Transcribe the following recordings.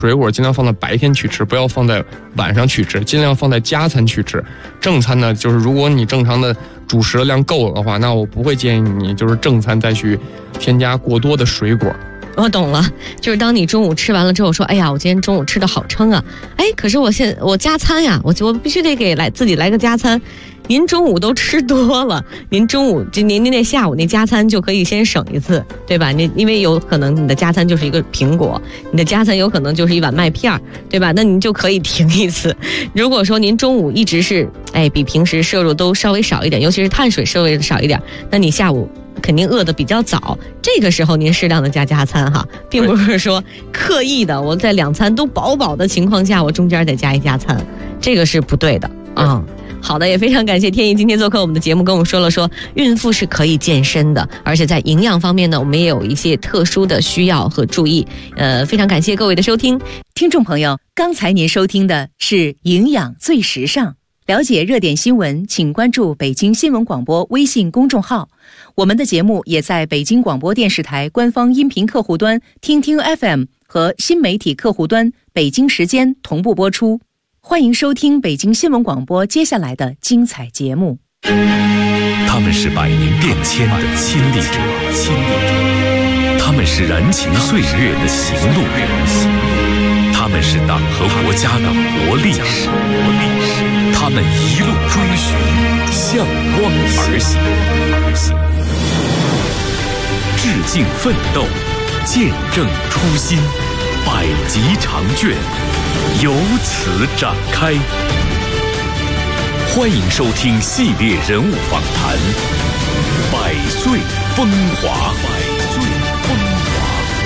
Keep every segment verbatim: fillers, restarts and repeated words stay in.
水果尽量放在白天去吃，不要放在晚上去吃，尽量放在加餐去吃。正餐呢，就是如果你正常的主食量够了的话，那我不会建议你就是正餐再去添加过多的水果。 我懂了，就是当你中午吃完了之后说，哎呀，我今天中午吃的好撑啊，哎，可是我现我加餐呀，我我必须得给来自己来个加餐。您中午都吃多了，您中午就您您那下午那加餐就可以先省一次，对吧？你因为有可能你的加餐就是一个苹果，你的加餐有可能就是一碗麦片，对吧？那您就可以停一次。如果说您中午一直是哎比平时摄入都稍微少一点，尤其是碳水摄入少一点，那你下午肯定饿得比较早，这个时候您适量的加加餐哈，并不是说刻意的我在两餐都饱饱的情况下我中间得加一加餐，这个是不对的啊。嗯，好的，也非常感谢天意今天做客我们的节目，跟我们说了说孕妇是可以健身的，而且在营养方面呢，我们也有一些特殊的需要和注意。呃，非常感谢各位的收听， 听众朋友，刚才您收听的是营养最时尚。了解热点新闻，请关注北京新闻广播微信公众号。我们的节目也在北京广播电视台官方音频客户端听听 F M 和新媒体客户端北京时间同步播出。欢迎收听北京新闻广播接下来的精彩节目。 他们是百年变迁的亲历者，亲历者；他们是燃情岁月的行路人；他们是党和国家的活历史；他们一路追寻，向光而行，致敬奋斗，见证初心，百集长卷由此展开。欢迎收听系列人物访谈《百岁风华》。百岁风华。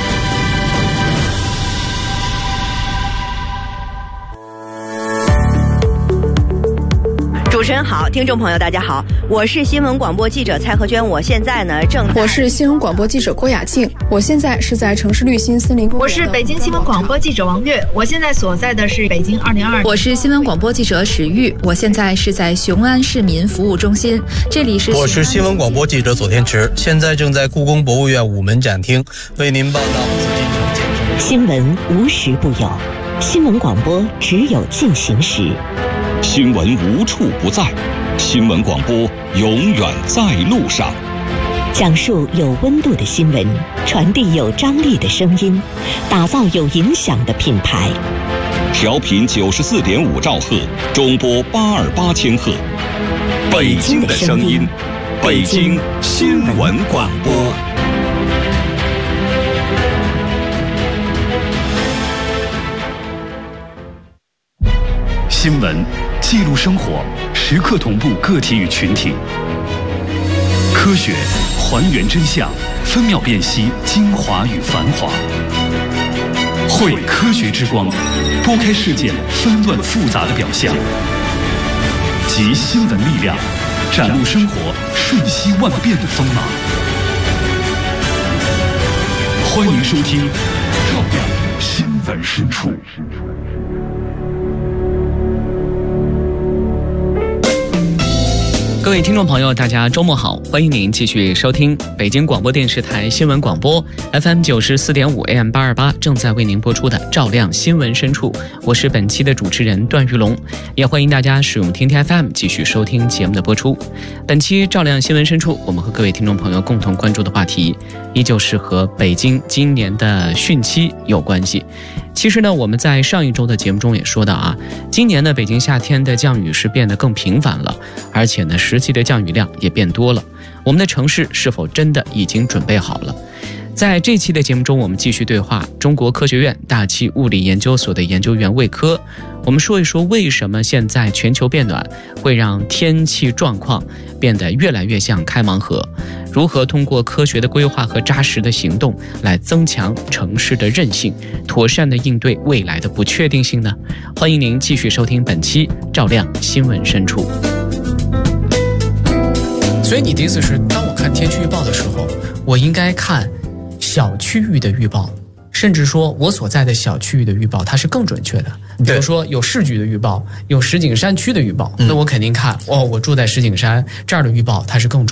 主持人好，听众朋友大家好，我是新闻广播记者蔡和娟，我现在呢正在。 我是新闻广播记者郭雅静，我现在是在城市绿心森林公园。 我是北京新闻广播记者王悦，我现在所在的是北京二零二二。 我是新闻广播记者史玉，我现在是在雄安市民服务中心，这里是。 我是新闻广播记者左天池，现在正在故宫博物院午门展厅为您报道紫禁城建筑。 新闻无时不有，新闻广播只有进行时。 新闻无处不在，新闻广播永远在路上。 讲述有温度的新闻，传递有张力的声音，打造有影响的品牌。 调频九十四点五兆赫，中波八二八千赫。北京的声音，北京新闻广播。 新闻记录生活，时刻同步个体与群体。科学还原真相，分秒辨析精华与繁华。汇科学之光，拨开事件纷乱复杂的表象，集新闻力量，展露生活瞬息万变的锋芒。欢迎收听《照亮新闻深处》。 各位听众朋友，大家周末好，欢迎您继续收听北京广播电视台新闻广播 F M 九十四点五 A M 八二八正在为您播出的《照亮新闻深处》，我是本期的主持人段玉龙，也欢迎大家使用听听 F M 继续收听节目的播出。本期《照亮新闻深处》，我们和各位听众朋友共同关注的话题，依旧是和北京今年的汛期有关系。其实呢，我们在上一周的节目中也说到啊，今年的北京夏天的降雨是变得更频繁了，而且呢，实际的降雨量也变多了。我们的城市是否真的已经准备好了？在这期的节目中，我们继续对话中国科学院大气物理研究所的研究员魏科，我们说一说为什么现在全球变暖会让天气状况变得越来越像开盲盒，如何通过科学的规划和扎实的行动来增强城市的韧性，妥善地应对未来的不确定性呢？欢迎您继续收听本期《照亮新闻深处》。 所以你的意思是，当我看天气预报的时候，我应该看小区域的预报，甚至说我所在的小区域的预报它是更准确的。比如说有市局的预报，有石景山区的预报，那我肯定看哦，我住在石景山这儿的预报它是更准的。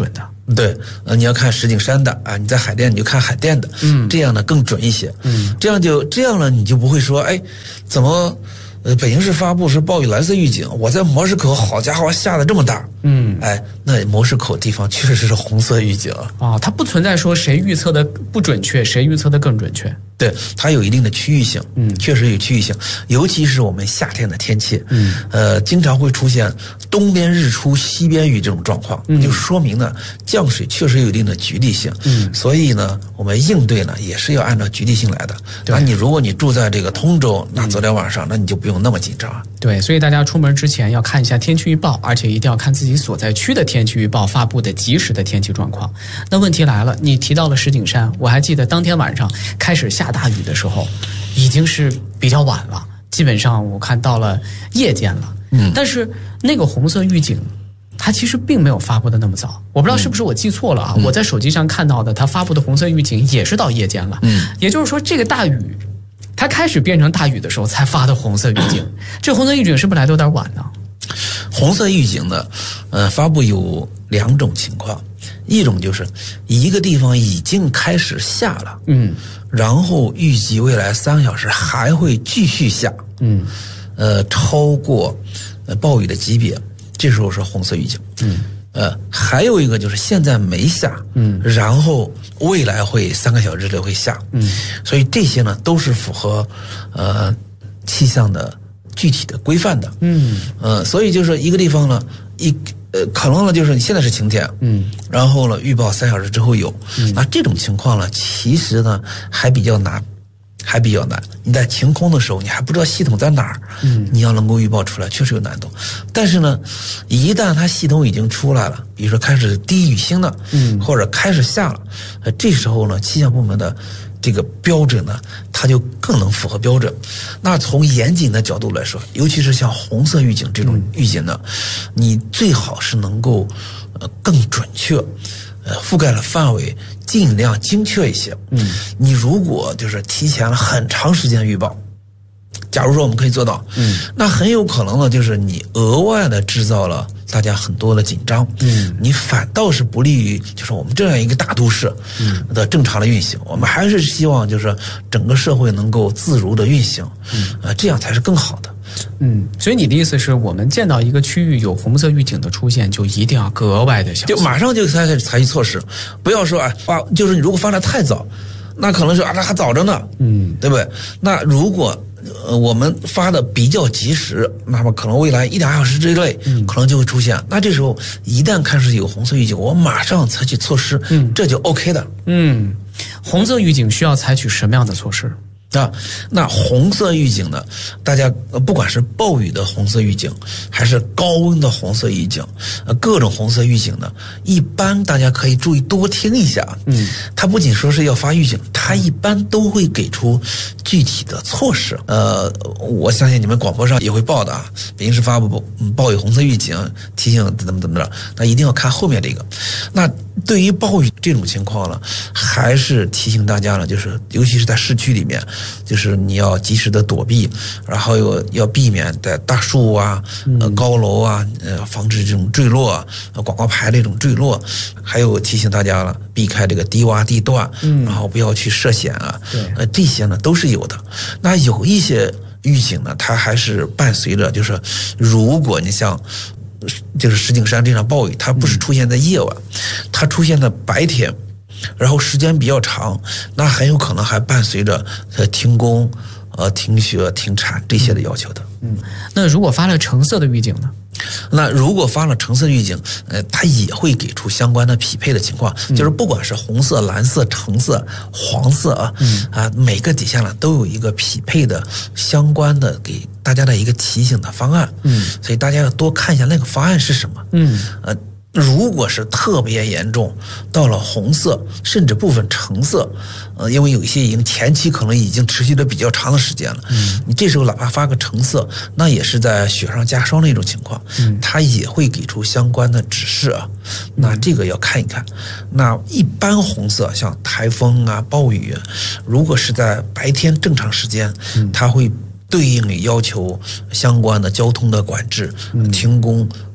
对，呃，你要看石景山的啊，你在海淀你就看海淀的，嗯，这样呢更准一些，嗯，这样就这样了，你就不会说，哎，怎么？呃，北京市发布是暴雨蓝色预警，我在模式口，好家伙，下的这么大，嗯，哎，那模式口地方确实是红色预警啊、 哦，它不存在说谁预测的不准确，谁预测的更准确， 对，它有一定的区域性，嗯，确实有区域性，尤其是我们夏天的天气，嗯，呃，经常会出现东边日出西边雨这种状况，嗯，就说明呢降水确实有一定的局地性，嗯，所以呢，我们应对呢也是要按照局地性来的。那你如果你住在这个通州，那昨天晚上，那你就不用那么紧张啊。 对，所以大家出门之前要看一下天气预报，而且一定要看自己所在区的天气预报发布的及时的天气状况。那问题来了，你提到了石景山，我还记得当天晚上开始下大雨的时候，已经是比较晚了，基本上我看到了夜间了。嗯，但是那个红色预警，它其实并没有发布的那么早，我不知道是不是我记错了啊？嗯、我在手机上看到的，它发布的红色预警也是到夜间了。嗯，也就是说，这个大雨，它开始变成大雨的时候才发的红色预警。这红色预警是不是来的有点晚呢？ 红色预警呢，呃，发布有两种情况，一种就是一个地方已经开始下了，嗯，然后预计未来三个小时还会继续下，嗯，呃，超过呃暴雨的级别。这时候是红色预警，嗯，呃，还有一个就是现在没下，嗯，然后未来会三个小时之内会下，嗯，所以这些呢都是符合呃气象的具体的规范的，嗯，呃，所以就是一个地方呢，一呃可能呢就是现在是晴天，嗯，然后呢预报三小时之后有，嗯，那这种情况呢，其实呢还比较难。还比较难，你在晴空的时候，你还不知道系统在哪儿，嗯，你要能够预报出来，确实有难度。但是呢，一旦它系统已经出来了，比如说开始滴雨星了，嗯，或者开始下了，呃，这时候呢，气象部门的这个标准呢，它就更能符合标准。那从严谨的角度来说，尤其是像红色预警这种预警呢，你最好是能够呃更准确，呃覆盖了范围。尽量精确一些。嗯，你如果就是提前了很长时间预报，假如说我们可以做到，嗯，那很有可能呢，就是你额外的制造了大家很多的紧张，嗯，你反倒是不利于就是我们这样一个大都市的正常的运行。嗯、我们还是希望就是整个社会能够自如的运行，嗯，呃，这样才是更好的。 嗯，所以你的意思是我们见到一个区域有红色预警的出现，就一定要格外的小心， 就马上就开始采取措施，不要说啊啊，就是你如果发的太早，那可能是啊那还早着呢，嗯，对不对？那如果呃我们发的比较及时，那么可能未来一两小时之内，嗯，可能就会出现。那这时候一旦开始有红色预警，我马上采取措施，嗯，这就 OK 的。 嗯，红色预警需要采取什么样的措施？ 啊，那红色预警呢？大家不管是暴雨的红色预警，还是高温的红色预警，呃，各种红色预警呢，一般大家可以注意多听一下。嗯，它不仅说是要发预警，它一般都会给出具体的措施。呃，我相信你们广播上也会报的啊，北京市发布暴雨红色预警，提醒怎么怎么着，那一定要看后面这个。那对于暴雨这种情况呢，还是提醒大家呢，就是尤其是在市区里面。就是你要及时的躲避，然后又要避免在大树啊、呃高楼啊，呃防止这种坠落啊，广告牌的这种坠落，还有提醒大家了，避开这个低洼地段，嗯，然后不要去涉险啊，对，呃这些呢都是有的。那有一些预警呢，它还是伴随着，就是如果你像。就是石景山这场暴雨，它不是出现在夜晚，它出现在白天。然后时间比较长，那很有可能还伴随着呃停工、呃停学、停产这些的要求的。 嗯，那如果发了橙色的预警呢？ 那如果发了橙色预警，呃，它也会给出相关的匹配的情况，嗯、就是不管是红色、蓝色、橙色、黄色啊，嗯、啊，每个底下呢都有一个匹配的相关的给大家的一个提醒的方案。嗯，所以大家要多看一下那个方案是什么。嗯，呃。如果是特别严重，到了红色甚至部分橙色，呃，因为有一些已经前期可能已经持续了比较长的时间了，嗯，你这时候哪怕发个橙色，那也是在雪上加霜的一种情况，嗯，它也会给出相关的指示啊，那这个要看一看。那一般红色像台风啊、暴雨，如果是在白天正常时间，嗯，它会对应要求相关的交通的管制、停工。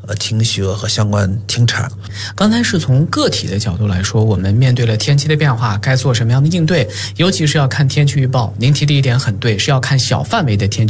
呃停学和相关停产。 刚才是从个体的角度来说，我们面对了天气的变化，该做什么样的应对，尤其是要看天气预报。您提的一点很对，是要看小范围的天气